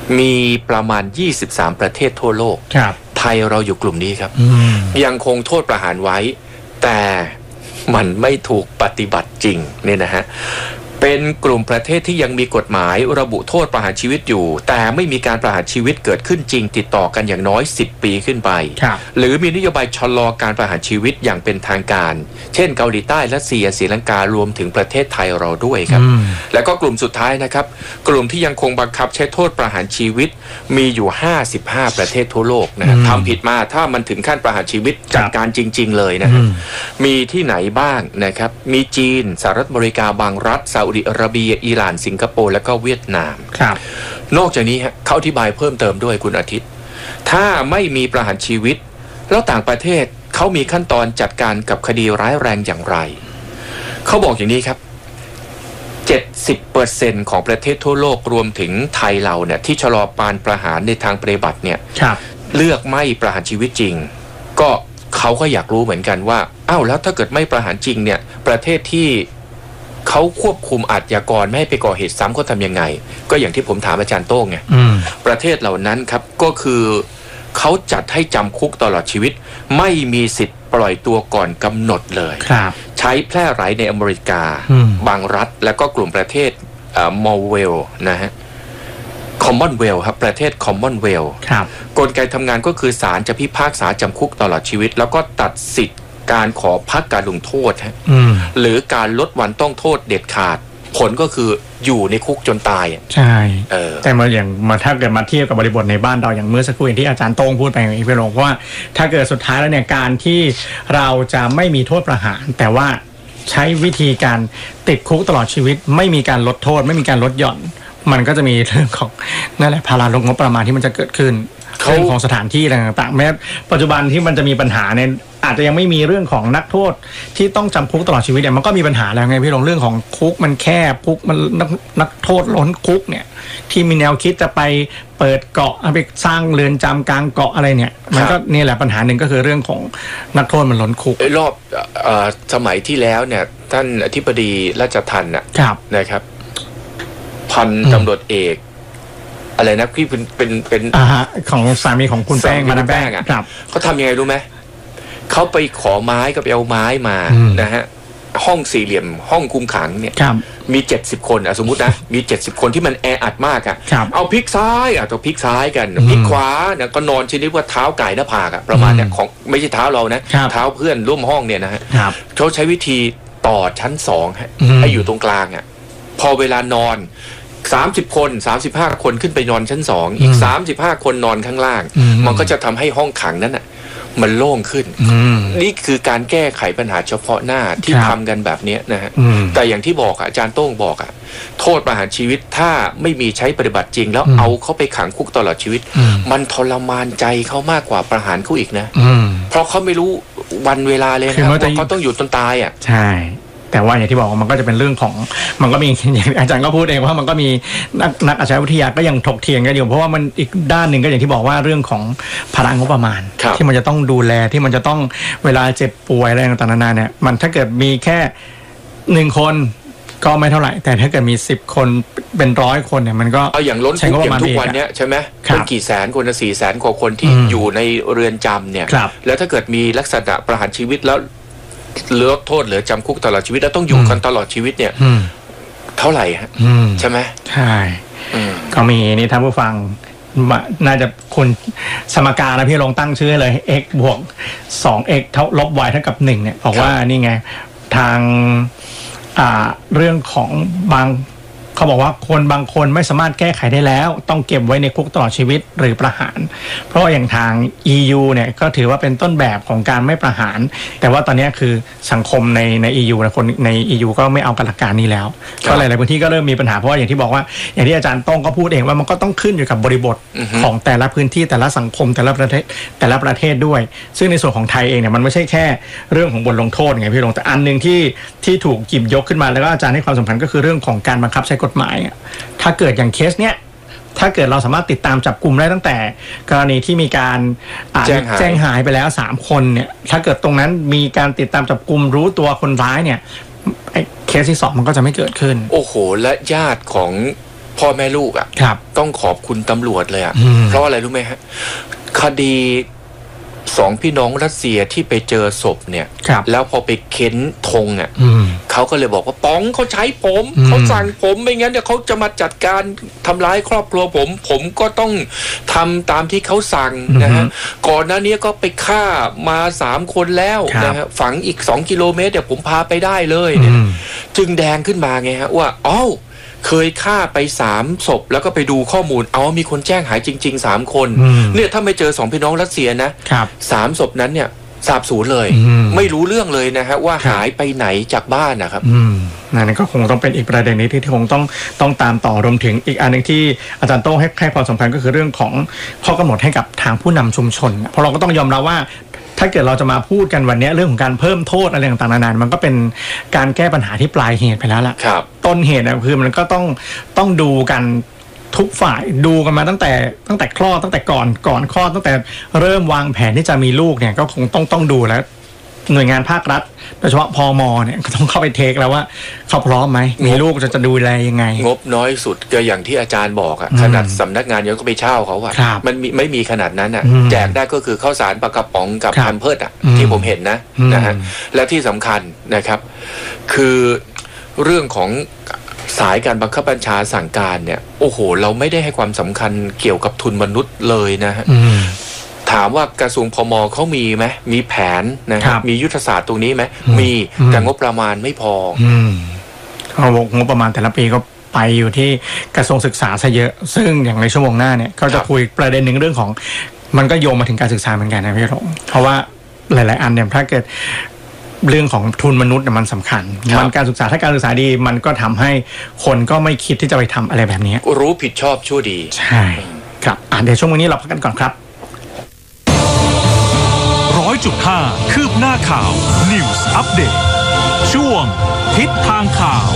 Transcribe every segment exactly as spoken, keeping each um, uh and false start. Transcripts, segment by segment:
มีประมาณยี่สิบสามประเทศทั่วโลกไทยเราอยู่กลุ่มนี้ครับยังคงโทษประหารไว้แต่มันไม่ถูกปฏิบัติจริงเนี่ยนะฮะเป็นกลุ่มประเทศที่ยังมีกฎหมายระบุโทษประหารชีวิตอยู่แต่ไม่มีการประหารชีวิตเกิดขึ้นจริงติดต่อกันอย่างน้อยสิบปีขึ้นไปหรือมีนโยบายชะลอการประหารชีวิตอย่างเป็นทางการเช่นเกาหลีใต้รัสเซียศรีลังการวมถึงประเทศไทยเราด้วยครับแล้วก็กลุ่มสุดท้ายนะครับกลุ่มที่ยังคงบังคับใช้โทษประหารชีวิตมีอยู่ห้าสิบห้าประเทศทั่วโลกนะทำผิดมาถ้ามันถึงขั้นประหารชีวิตจัดการจริงๆเลยนะมีที่ไหนบ้างนะครับมีจีนสหรัฐอเมริกาบางรัฐซาอุดิอาระเบียอิหร่านสิงคโปร์และก็เวียดนามครับนอกจากนี้เขาอธิบายเพิ่มเติมด้วยคุณอาทิตย์ถ้าไม่มีประหารชีวิตแล้วต่างประเทศเขามีขั้นตอนจัดการกับคดีร้ายแรงอย่างไรเขาบอกอย่างนี้ครับ เจ็ดสิบเปอร์เซ็นต์ ของประเทศทั่วโลกรวมถึงไทยเราเนี่ยที่ชะลอการประหารในทางปฏิบัติเนี่ยเลือกไม่ประหารชีวิตจริงก็เขาก็อยากรู้เหมือนกันว่าอ้าวแล้วถ้าเกิดไม่ประหารจริงเนี่ยประเทศที่เขาควบคุมอาชญากรไม่ให้ไปก่อเหตุซ้ำเขาทำยังไงก็อย่างที่ผมถามอาจารย์โต้งไงประเทศเหล่านั้นครับก็คือเขาจัดให้จำคุกตลอดชีวิตไม่มีสิทธิ์ปล่อยตัวก่อนกำหนดเลยใช้แพร่หลายในอเมริกาบางรัฐแล้วก็กลุ่มประเทศมอลเวลนะฮะคอมมอนเวลครับประเทศคอมมอนเวลกลไกทำงานก็คือศาลจะพิพากษาจำคุกตลอดชีวิตแล้วก็ตัดสิทธิ์การขอพักการลงโทษฮะหรือการลดวันต้องโทษเด็ดขาดผลก็คืออยู่ในคุกจนตายใช่แต่มาอย่างมาถ้าเกิดมาเทียบกับบริบทในบ้านเราอย่างเมื่อสักครู่อย่างที่อาจารย์โต้งพูดไปอย่างนี้ไปลงเพราะว่าถ้าเกิดสุดท้ายแล้วเนี่ยการที่เราจะไม่มีโทษประหารแต่ว่าใช้วิธีการติดคุกตลอดชีวิตไม่มีการลดโทษไม่มีการลดหย่อนมันก็จะมีเรื่องของนั่นแหละภาระลงงบประมาณที่มันจะเกิดขึ้นเรื่องของสถานที่อะไรต่างๆแม้ปัจจุบันที่มันจะมีปัญหาเนี่ยอาจจะยังไม่มีเรื่องของนักโทษที่ต้องจำคุกตลอดชีวิตเนี่ยมันก็มีปัญหาแล้วไงพี่ลงเรื่องของคุกมันแคบคุกมันนักนักโทษล้นคุกเนี่ยที่มีแนวคิดจะไปเปิดเกาะไปสร้างเรือนจำกลางเกาะอะไรเนี่ยมันก็นี่แหละปัญหาหนึ่งก็คือเรื่องของนักโทษมันล้นคุกรอบสมัยที่แล้วเนี่ยท่านอธิบดีราชทัณฑ์นะครับพันตำรวจเอกอะไรนะพี่เป็นเป็นเป็นของสามีของคุณแป้งมาดามแป้งอ่ะเขาทำยังไงรู้ไหมเขาไปขอไม้กับไปเอาไม้มานะฮะห้องสี่เหลี่ยมห้องคุมขังเนี่ยมีเจ็ดสิบคนอ่ะสมมุตินะมีเจ็ดสิบคนที่มันแออัดมากอ่ะเอาพลิกซ้ายอ่ะต้องพลิกซ้ายกันพลิกขวาเนี่ยก็นอนชนิดว่าเท้าไก่หน้าผากอ่ะประมาณเนี่ยของไม่ใช่เท้าเรานะเท้าเพื่อนร่วมห้องเนี่ยนะฮะเขาใช้วิธีต่อชั้นสองให้อยู่ตรงกลางอ่ะพอเวลานอนสามสิบคนสามสิบห้าคนขึ้นไปนอนชั้นสองอีกสามสิบห้าคนนอนข้างล่างมันก็จะทำให้ห้องขังนั้นน่ะมันโล่งขึ้นนี่คือการแก้ไขปัญหาเฉพาะหน้าที่ทำกันแบบนี้นะฮะแต่อย่างที่บอกอาจารย์โต้งบอกอ่ะโทษประหารชีวิตถ้าไม่มีใช้ปฏิบัติจริงแล้วเอาเขาไปขังคุกตลอดชีวิตมันทรมานใจเขามากกว่าประหารเขาอีกนะเพราะเขาไม่รู้วันเวลาเลยนะว่าเขาต้องอยู่จนตายอ่ะใช่แต่ว่าอย่างที่บอกมันก็จะเป็นเรื่องของมันก็มีอย่างอาจารย์ก็พูดเองว่ามันก็มีนักนักอาชญาวิทยาก็ยังถกเถียงกันอยู่เพราะว่ามันอีกด้านหนึ่งก็อย่างที่บอกว่าเรื่องของพลังงบประมาณที่มันจะต้องดูแลที่มันจะต้องเวลาเจ็บป่วยอะไรต่างๆนานาเนี่ยมันถ้าเกิดมีแค่หนึ่งคนก็ไม่เท่าไหร่แต่ถ้าเกิดมีสิบคนเป็นร้อยคนเนี่ยมันก็เอาอย่างล้นคุกอย่างทุกวันเนี้ยใช่ไหมคนกี่แสนคนละสี่แสนกว่าคนที่อยู่ในเรือนจำเนี่ยแล้วถ้าเกิดมีลักษณะประหารชีวิตแล้วเหลือโทษเหลือจำคุกตลอดชีวิตแล้วต้องอยู่กันตลอดชีวิตเนี่ยเท่าไหร่ฮะใช่ไหมใช่ก็มีนี่ท่านผู้ฟังน่าจะคุณสมการนะพี่ลองตั้งชื่อเลย x บวก สอง x เท่าลบ y เท่ากับหนึ่งเนี่ยบอกว่านี่ไงทางอ่าเรื่องของบางเขาบอกว่าคนบางคนไม่สามารถแก้ไขได้แล้วต้องเก็บไว้ในคุกตลอดชีวิตหรือประหารเพราะอย่างทาง อี ยู เนี่ยก็ถือว่าเป็นต้นแบบของการไม่ประหารแต่ว่าตอนนี้คือสังคมในใน อี ยู นะคนใน อี ยู ก็ไม่เอากับหลักการนี้แล้วก็หลายๆพื้นที่ก็เริ่มมีปัญหาเพราะว่าอย่างที่บอกว่าอย่างที่อาจารย์ต้องก็พูดเองว่ามันก็ต้องขึ้นอยู่กับบริบทของแต่ละพื้นที่แต่ละสังคมแต่ละประเทศแต่ละประเทศด้วยซึ่งในส่วนของไทยเองเนี่ยมันไม่ใช่แค่เรื่องของบทลงโทษไงพี่ลงแต่อันนึงที่ที่ถูกหยิบยกขึ้นมาแล้วก็อาจารย์ให้ความสำคัญก็คือเรื่องของการบังคับใช้กฎหมายถ้าเกิดอย่างเคสเนี้ยถ้าเกิดเราสามารถติดตามจับกลุ่มได้ตั้งแต่กรณีที่มีการแจ้งหายแจ้งหายไปแล้วสามคนเนี่ยถ้าเกิดตรงนั้นมีการติดตามจับกลุ่มรู้ตัวคนร้ายเนี่ยเคสที่สองมันก็จะไม่เกิดขึ้นโอ้โหและญาติของพ่อแม่ลูกอ่ะต้องขอบคุณตำรวจเลยอ่ะเพราะอะไรรู้ไหมฮะคดีสองพี่น้องรัสเซียที่ไปเจอศพเนี่ยแล้วพอไปเค้นธงอ่ะเขาก็เลยบอกว่าป๋องเขาใช้ผมเขาสั่งผมไม่งั้นเดี๋ยวเขาจะมาจัดการทำร้ายครอบครัวผมผมก็ต้องทำตามที่เขาสั่งนะฮะก่อนหน้านี้ก็ไปฆ่ามาสามคนแล้วนะฮะฝังอีกสองกิโลเมตรเดี๋ยวผมพาไปได้เลยเนี่ยจึงแดงขึ้นมาไงฮะว่าอ้าวเคยฆ่าไปสามศพแล้วก็ไปดูข้อมูลเอามีคนแจ้งหายจริงๆสามคนเนี่ยถ้าไม่เจอสองพี่น้องรัสเซียนะสามศพนั้นเนี่ยสาบสูญเลยไม่รู้เรื่องเลยนะฮะว่าหายไปไหนจากบ้านนะครับนั่นก็คงต้องเป็นอีกประเด็นนี้ที่คงต้องต้องตามต่อรวมถึงอีกอันนึงที่อาจารย์โต้งให้ให้ความสำคัญก็คือเรื่องของข้อกำหนดให้กับทางผู้นำชุมชนเพราะเราก็ต้องยอมรับว่าถ้าเกิดเราจะมาพูดกันวันนี้เรื่องของการเพิ่มโทษอะไรต่างๆนานามันก็เป็นการแก้ปัญหาที่ปลายเหตุไปแล้วล่ะต้นเหตุนะคือมันก็ต้องต้องดูกันทุกฝ่ายดูกันมาตั้งแต่ตั้งแต่คลอดตั้งแต่ก่อนก่อนคลอดตั้งแต่เริ่มวางแผนที่จะมีลูกเนี่ยก็คงต้องต้องดูแล้วหน่วยงานภาครัฐโดยเฉพาะพมเนี่ยก็ต้องเข้าไปเทคแล้วว่าเขาพร้อมไหมมีลูกจะจะดูแลยังไงงบน้อยสุดก็อย่างที่อาจารย์บอกอะขนาดสำนักงานยังก็ไปเช่าเขาอะมันไม่มีขนาดนั้นอะแจกได้ก็คือข้าวสารปลากระป๋องกับแพมเพิร์สอะที่ผมเห็นนะนะฮะและที่สำคัญนะครับคือเรื่องของสายการบังคับบัญชาสั่งการเนี่ยโอ้โหเราไม่ได้ให้ความสำคัญเกี่ยวกับทุนมนุษย์เลยนะฮะถามว่ากระทรวงพมเขามีไหมมีแผนนะครับมียุทธศาสตร์ตรงนี้ไหมมีแต่งบประมาณไม่พอเอางบประมาณแต่ละปีก็ไปอยู่ที่กระทรวงศึกษาซะเยอะซึ่งอย่างในชั่วโมงหน้าเนี่ยก็จะคุยประเด็นหนึ่งเรื่องของมันก็โยงมาถึงการศึกษาเหมือนกันนะพี่รงเพราะว่าหลายๆอันเนี่ยถ้าเกิดเรื่องของทุนมนุษย์มันสำคัญมันการศึกษาถ้าการศึกษาดีมันก็ทำให้คนก็ไม่คิดที่จะไปทำอะไรแบบนี้รู้ผิดชอบชั่วดีใช่ครับอ่ะเดี๋ยวช่วงนี้เราพักกันก่อนครับร้อยจุดห้าคืบหน้าข่าว News Update ช่วงทิศทางข่าว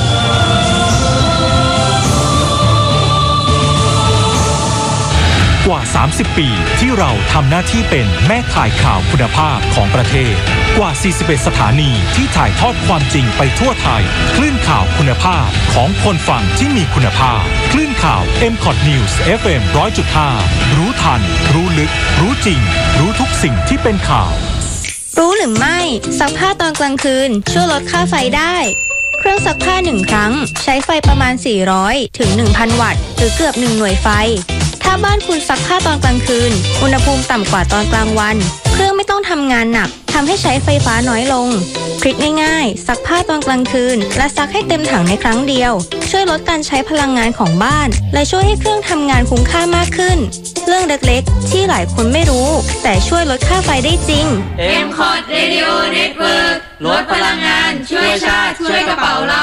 กว่าสามสิบปีที่เราทำหน้าที่เป็นแม่ข่ายข่าวคุณภาพของประเทศกว่าสี่สิบเอ็ดสถานีที่ถ่ายทอดความจริงไปทั่วไทยคลื่นข่าวคุณภาพของคนฟังที่มีคุณภาพคลื่นข่าว เอ็ม คอท News เอฟ เอ็ม หนึ่งร้อยจุดห้า รู้ทันรู้ลึกรู้จริงรู้ทุกสิ่งที่เป็นข่าวรู้หรือไม่ซักผ้าตอนกลางคืนช่วยลดค่าไฟได้เครื่องซักผ้าหนึ่งครั้งใช้ไฟประมาณสี่ร้อยถึง หนึ่งพัน วัตต์หรือเกือบหนึ่งหน่วยไฟถ้าบ้านคุณซักผ้าตอนกลางคืนอุณหภูมิต่ำกว่าตอนกลางวันเครื่องไม่ต้องทำงานหนักทำให้ใช้ไฟฟ้าน้อยลงทริคง่ายๆซักผ้าตอนกลางคืนและซักให้เต็มถังในครั้งเดียวช่วยลดการใช้พลังงานของบ้านและช่วยให้เครื่องทำงานคุ้มค่ามากขึ้นเรื่องเล็กๆที่หลายคนไม่รู้แต่ช่วยลดค่าไฟได้จริงเอ็ม คอท Radio Network ลดพลังงานช่วยชาติช่วยกระเป๋าเรา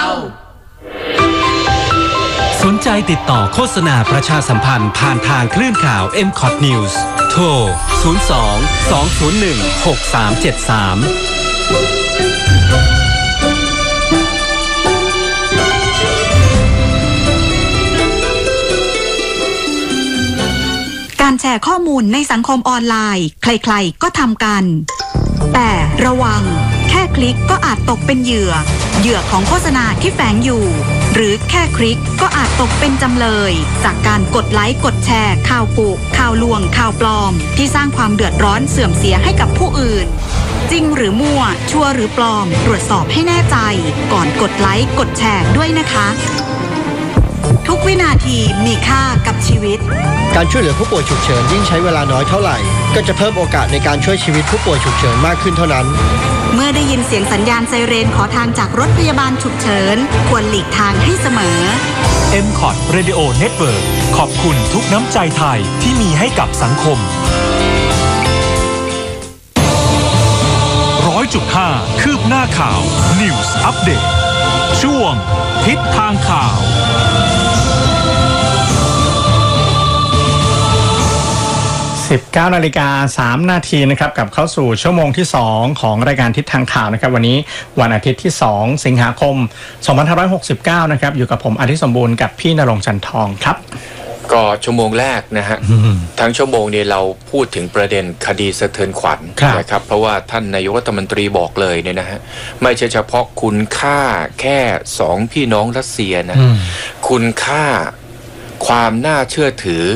สนใจติดต่อโฆษณาประชาสัมพันธ์ผ่านทางคลื่นข่าว เอ็ม คอท News โทร ศูนย์ สอง สอง ศูนย์ หนึ่ง หก สาม เจ็ด สามการแชร์ข้อมูลในสังคมออนไลน์ใครๆก็ทำกันแต่ระวังแค่คลิกก็อาจตกเป็นเหยื่อเหยื่อของโฆษณาที่แฝงอยู่หรือแค่คลิกก็อาจตกเป็นจำเลยจากการกดไลค์กดแชร์ข่าวกุข่าวลวงข่าวปลอมที่สร้างความเดือดร้อนเสื่อมเสียให้กับผู้อื่นจริงหรือมั่วชัวร์หรือปลอมตรวจสอบให้แน่ใจก่อนกดไลค์กดแชร์ด้วยนะคะทุกวินาทีมีค่ากับชีวิตการช่วยเหลือผู้ป่วยฉุกเฉินยิ่งใช้เวลาน้อยเท่าไหร่ก็จะเพิ่มโอกาสในการช่วยชีวิตผู้ป่วยฉุกเฉินมากขึ้นเท่านั้นเมื่อได้ยินเสียงสัญญาณไซเรนขอทางจากรถพยาบาลฉุกเฉินควรหลีกทางให้เสมอเอ็ม คอท Radio Network ขอบคุณทุกน้ำใจไทยที่มีให้กับสังคม ร้อยจุดห้า คืบหน้าข่าว News Update ช่วงทิศทางข่าวสิบเก้านาฬิกาสามนาทีนะครับกลับเข้าสู่ชั่วโมงที่สองของรายการทิศทางข่าวนะครับวันนี้วันอาทิตย์ที่สองสิงหาคมสองพันห้าร้อยหกสิบเก้านะครับอยู่กับผมอาทิตย์สมบูรณ์กับพี่ณรงค์จันทองครับก็ชั่วโมงแรกนะฮะทั้งชั่วโมงนี้เราพูดถึงประเด็นคดีสะเทือนขวัญนะครับเพราะว่าท่านนายกรัฐมนตรีบอกเลยเนี่ยนะฮะไม่ใช่เฉพาะคุณค่าแค่สองพี่น้องรัสเซียนะคุณค่าความน่าเชื่อถือ